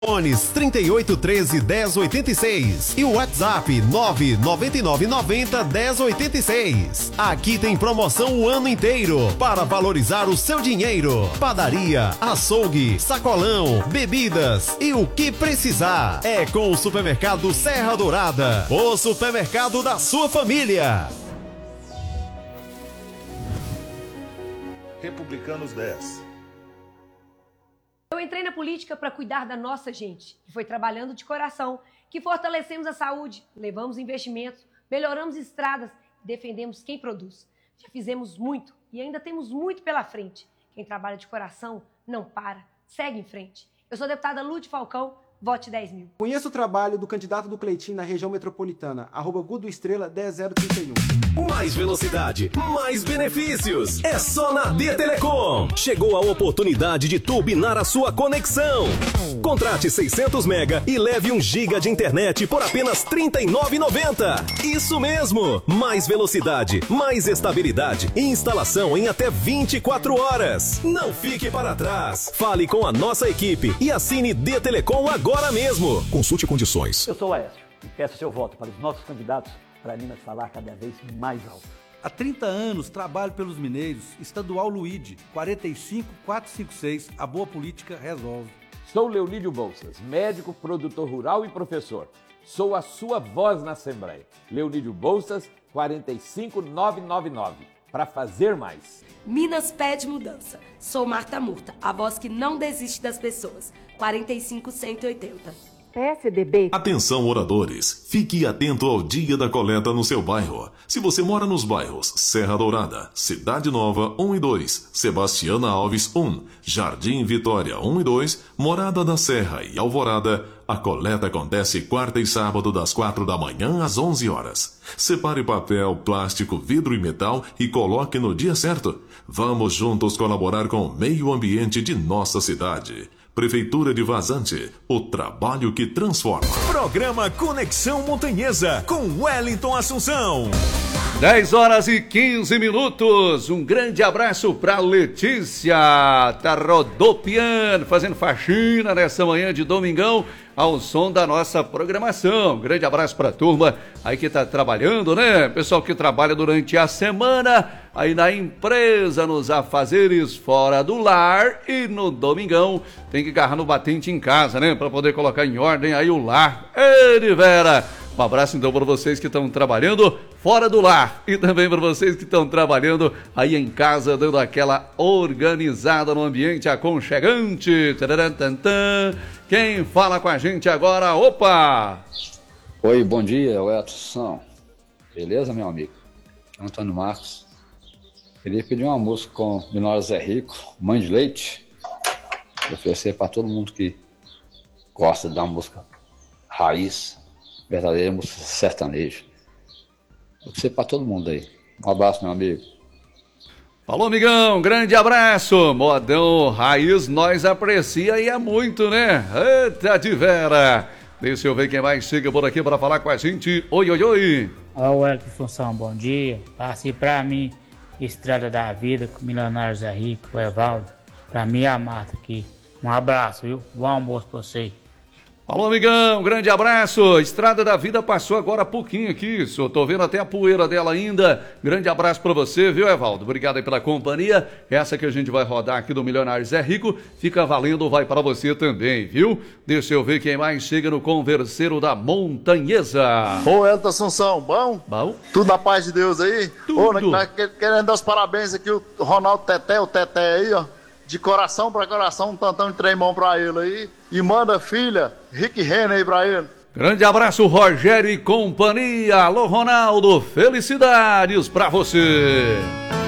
Fones 3813-1086 e o WhatsApp 99990-1086. Aqui tem promoção o ano inteiro para valorizar o seu dinheiro. Padaria, açougue, sacolão, bebidas e o que precisar. É com o Supermercado Serra Dourada, o supermercado da sua família. Republicanos 10. Eu entrei na política para cuidar da nossa gente, que foi trabalhando de coração, que fortalecemos a saúde, levamos investimentos, melhoramos estradas e defendemos quem produz. Já fizemos muito e ainda temos muito pela frente. Quem trabalha de coração não para, segue em frente. Eu sou a deputada Lúcia Falcão, vote 10 mil. Conheça o trabalho do candidato do Cleitinho na região metropolitana, @Gudoestrela 10031. Mais velocidade, mais benefícios. É só na D Telecom. Chegou a oportunidade de turbinar a sua conexão. Contrate 600 mega e leve 1 giga de internet por apenas R$ 39,90. Isso mesmo. Mais velocidade, mais estabilidade e instalação em até 24 horas. Não fique para trás. Fale com a nossa equipe e assine D Telecom agora mesmo. Consulte condições. Eu sou o Aécio e peço seu voto para os nossos candidatos para Minas falar cada vez mais alto. Há 30 anos trabalho pelos mineiros. Estadual Luíde, 45456. A boa política resolve. Sou Leonídio Bolsas, médico, produtor rural e professor. Sou a sua voz na Assembleia. Leonídio Bolsas, 45999. Para fazer mais. Minas pede mudança. Sou Marta Murta, a voz que não desiste das pessoas. 45180. PSDB. Atenção, moradores. Fique atento ao dia da coleta no seu bairro. Se você mora nos bairros Serra Dourada, Cidade Nova 1 e 2, Sebastiana Alves 1, Jardim Vitória 1 e 2, Morada da Serra e Alvorada, a coleta acontece quarta e sábado das 4 da manhã às 11 horas. Separe papel, plástico, vidro e metal e coloque no dia certo. Vamos juntos colaborar com o meio ambiente de nossa cidade. Prefeitura de Vazante, o trabalho que transforma. Programa Conexão Montanhesa com Wellington Assunção. 10h15. Um grande abraço para Letícia. Tá rodopiando, fazendo faxina nessa manhã de domingão ao som da nossa programação. Grande abraço para a turma aí que tá trabalhando, né? Pessoal que trabalha durante a semana aí na empresa, nos afazeres fora do lar, e no domingão tem que agarrar no batente em casa, né? Para poder colocar em ordem aí o lar. Ei, Vera! Um abraço então para vocês que estão trabalhando fora do lar e também para vocês que estão trabalhando aí em casa, dando aquela organizada no ambiente aconchegante. Quem fala com a gente agora? Opa! Oi, bom dia, Edson. Beleza, meu amigo? Antônio Marcos. Queria pedir uma música com Menor Zé Rico, Mãe de Leite. Oferecer para todo mundo que gosta de dar uma música raiz, verdadeira música sertaneja. Oferecer para todo mundo aí. Um abraço, meu amigo. Falou, amigão, grande abraço. Modão raiz nós aprecia e é muito, né? Eita de Vera. Deixa eu ver quem mais chega por aqui para falar com a gente. Oi, oi, oi. Ó, Wellington Função, bom dia. Passe para mim, Estrada da Vida, com Milionário Zé Rico, o Evaldo. Para mim e a Marta aqui. Um abraço, viu? Bom almoço para você. Alô, amigão, grande abraço. Estrada da Vida passou agora há pouquinho aqui, só tô vendo até a poeira dela ainda. Grande abraço pra você, viu, Evaldo? Obrigado aí pela companhia. Essa que a gente vai rodar aqui do Milionário Zé Rico, fica valendo, vai pra você também, viu? Deixa eu ver quem mais chega no Converseiro da Montanhesa. Ô, Elton Assunção, bom? Bom. Tudo na paz de Deus aí? Tudo. Ô, nós querendo dar os parabéns aqui, o Ronaldo Teté, o Teté aí, ó. De coração pra coração, um tantão de trem mão pra ele aí. E manda filha, Rick Renner aí pra ele. Grande abraço, Rogério e companhia. Alô, Ronaldo, felicidades pra você.